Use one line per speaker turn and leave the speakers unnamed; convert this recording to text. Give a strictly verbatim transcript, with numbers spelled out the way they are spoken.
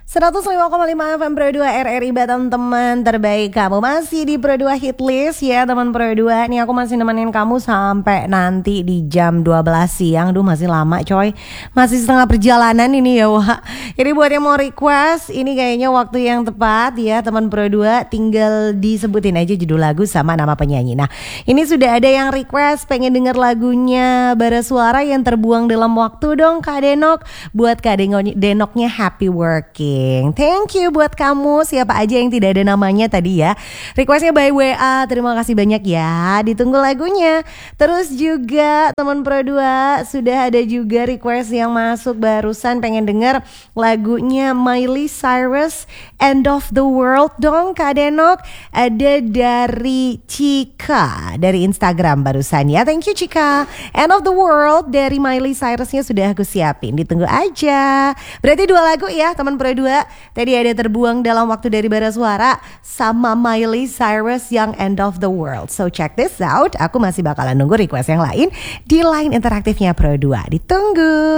seratus lima koma lima F M Pro dua R R I Batam, teman terbaik kamu. Masih di Pro dua Hit List ya teman Pro dua. Nih aku masih nemenin kamu sampai nanti di jam dua belas siang. Duh masih lama coy, masih setengah perjalanan ini ya wah. Jadi buat yang mau request, ini kayaknya waktu yang tepat ya teman Pro dua. Tinggal disebutin aja judul lagu sama nama penyanyi. Nah ini sudah ada yang request pengen denger lagunya Bara Suara yang terbuang dalam waktu dong Kak Denok. Buat Kak Denoknya Happy Working. Thank you buat kamu, siapa aja yang tidak ada namanya tadi ya. Requestnya by W A, terima kasih banyak ya. Ditunggu lagunya. Terus juga teman Pro dua sudah ada juga request yang masuk barusan, pengen denger lagunya Miley Cyrus End of the World dong Kak Denok. Ada dari Cika dari Instagram barusan ya. Thank you Cika. End of the World dari Miley Cyrusnya sudah aku siapin, ditunggu aja. Berarti dua lagu ya teman Pro dua. Tadi ada Terbuang Dalam Waktu dari Bara Suara sama Miley Cyrus yang End of the World. So check this out. Aku masih bakalan nunggu request yang lain di line interaktifnya Pro dua. Ditunggu.